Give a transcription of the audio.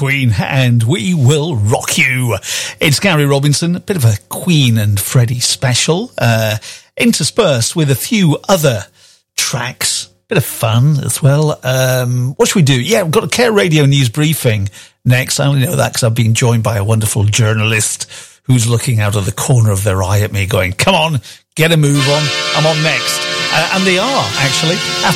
Queen, and we will rock you. It's Gary Robinson, a bit of a Queen and Freddie special, interspersed with a few other tracks. Bit of fun as well. What should we do? Yeah, we've got a Care Radio News Briefing next. I only know that because I've been joined by a wonderful journalist who's looking out of the corner of their eye at me going, come on, get a move on. I'm on next. And they are, actually.